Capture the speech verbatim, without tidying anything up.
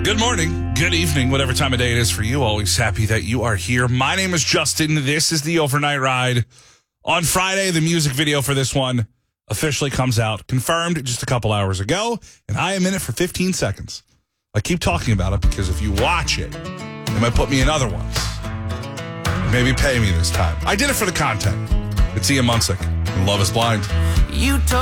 Good morning, good evening, whatever time of day it is for you. Always happy that you are here. My name is Justin. This is the Overnight Ride. On Friday, the music video for this one officially comes out, confirmed just a couple hours ago, and I am in it for fifteen seconds. I keep talking about it because if you watch it, it might put me in other ones. Maybe pay me this time. I did it for the content. It's Ian Munsick, and Love is Blind. You told